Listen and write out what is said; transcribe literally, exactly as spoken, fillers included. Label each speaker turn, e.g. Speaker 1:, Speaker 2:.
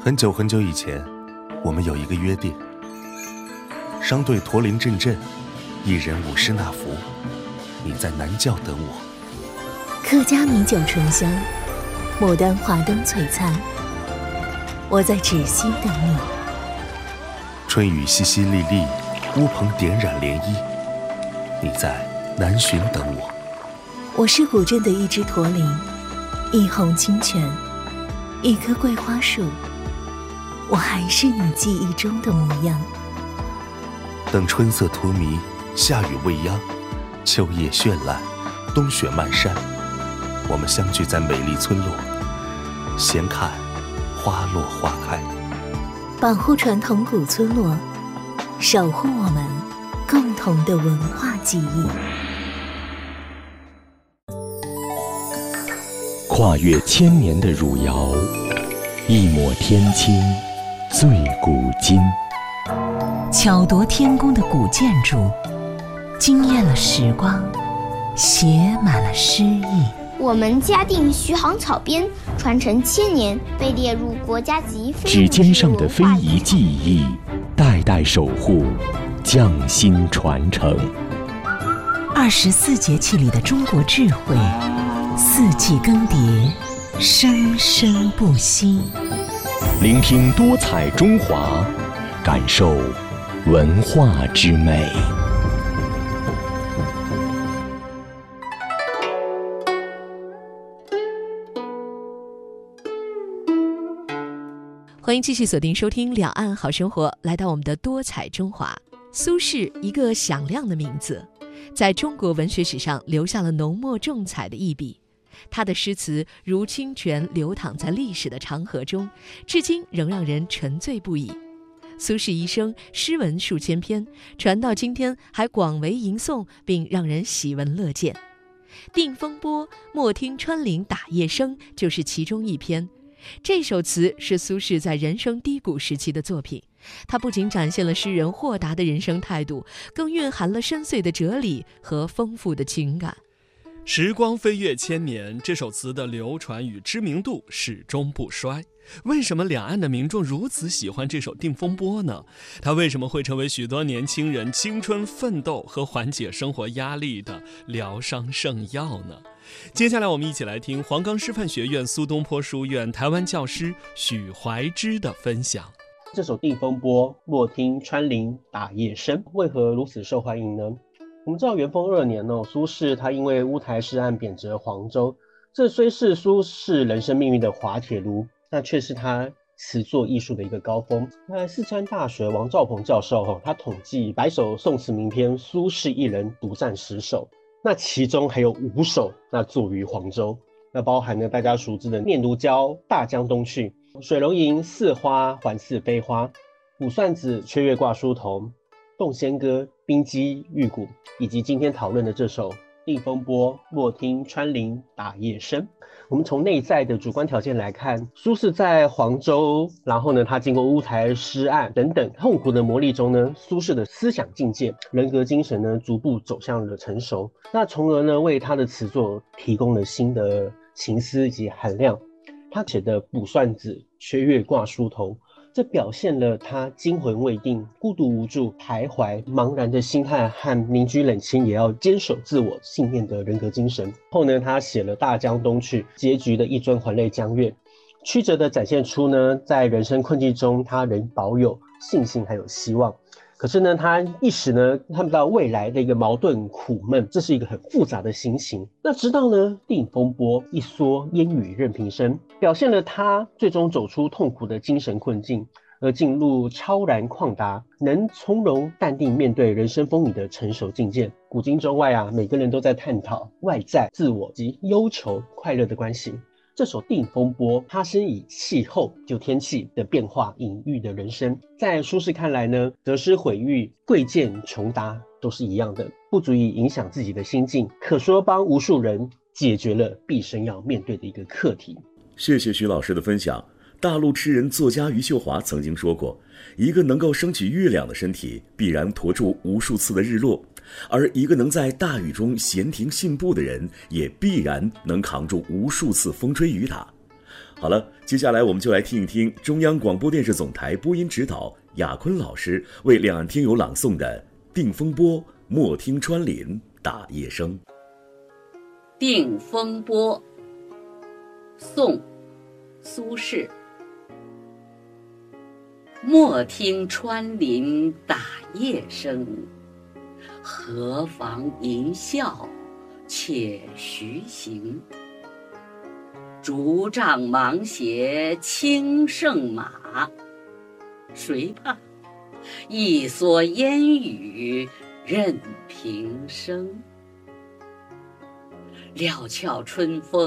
Speaker 1: 很久很久以前，我们有一个约定：商队驼铃阵阵，一人五十纳福。你在南教等我。
Speaker 2: 客家米酒醇香，牡丹华灯璀璨。我在芷溪等你。
Speaker 1: 春雨淅淅沥沥，乌篷点染涟漪。你在南浔等我。
Speaker 2: 我是古镇的一只驼铃，一泓清泉，一棵桂花树。我还是你记忆中的模样。
Speaker 1: 等春色荼蘼，夏雨未央，秋叶绚烂，冬雪漫山，我们相聚在美丽村落，闲看花落花开。
Speaker 2: 保护传统古村落，守护我们共同的文化记忆。
Speaker 3: 跨越千年的汝窑，一抹天青醉古今。
Speaker 2: 巧夺天工的古建筑，惊艳了时光，写满了诗意。
Speaker 4: 我们嘉定徐杭草编传承千年，被列入国家级非物质文化遗产。
Speaker 3: 指尖上的非遗技艺，代代守护，匠心传承。
Speaker 2: 二十四节气里的中国智慧，四季更迭，生生不息。
Speaker 3: 聆听多彩中华，感受文化之美。
Speaker 5: 欢迎继续锁定收听两岸好生活，来到我们的多彩中华。苏轼，一个响亮的名字，在中国文学史上留下了浓墨重彩的一笔。他的诗词如清泉流淌在历史的长河中，至今仍让人沉醉不已。苏轼一生诗文数千篇，传到今天还广为吟诵，并让人喜闻乐见。定风波，莫听穿林打叶声就是其中一篇。这首词是苏轼在人生低谷时期的作品，它不仅展现了诗人豁达的人生态度，更蕴含了深邃的哲理和丰富的情感。
Speaker 6: 时光飞跃千年，这首词的流传与知名度始终不衰。为什么两岸的民众如此喜欢这首《定风波》呢？它为什么会成为许多年轻人青春奋斗和缓解生活压力的疗伤圣药呢？接下来我们一起来听黄冈师范学院苏东坡书院台湾教师许怀之的分享。
Speaker 7: 这首《定风波》，莫听穿林打叶声，为何如此受欢迎呢？我们知道元丰二年哦，苏轼他因为乌台诗案贬谪黄州，这虽是苏轼人生命运的滑铁卢，那却是他词作艺术的一个高峰。那四川大学王兆鹏教授、哦、他统计百首宋词名篇，苏轼一人独占十首，那其中还有五首那作于黄州，那包含了大家熟知的《念奴娇·大江东去》、水龙吟似花还似非花、卜算子·缺月挂疏头、洞仙歌、冰肌玉骨，以及今天讨论的这首《定风波》，莫听穿林打叶声。我们从内在的主观条件来看，苏轼在黄州，然后呢，他经过乌台诗案等等痛苦的磨砺中呢，苏轼的思想境界、人格精神呢，逐步走向了成熟。那从而呢，为他的词作提供了新的情思以及含量。他写的《卜算子·缺月挂疏头》，这表现了他惊魂未定、孤独无助、徘徊茫然的心态和凝聚冷清也要坚守自我信念的人格精神。后呢，他写了《大江东去》，结局的一樽还酹江月，曲折的展现出呢，在人生困境中他仍保有信心还有希望。可是呢，他一时呢看不到未来的一个矛盾苦闷，这是一个很复杂的心情。那直到呢定风波，一蓑烟雨任平生，表现了他最终走出痛苦的精神困境，而进入超然旷达，能从容淡定面对人生风雨的成熟境界。古今中外啊，每个人都在探讨外在、自我及忧愁、快乐的关系。这首《定风波》，它是以气候就天气的变化隐喻的人生。在苏轼看来呢，得失毁誉、贵贱穷达都是一样的，不足以影响自己的心境，可说帮无数人解决了毕生要面对的一个课题。
Speaker 8: 谢谢徐老师的分享。大陆诗人作家余秀华曾经说过，一个能够升起月亮的身体，必然驮住无数次的日落，而一个能在大雨中闲庭信步的人，也必然能扛住无数次风吹雨打。 好了，接下来我们就来听一听中央广播电视总台播音指导雅坤老师为两岸听友朗诵的《定风波·莫听穿林打叶声》。《
Speaker 9: 定风波》，宋·苏轼。莫听穿林打叶声，何妨吟啸且徐行。竹杖芒鞋轻胜马，谁怕？一蓑烟雨任平生。料峭春风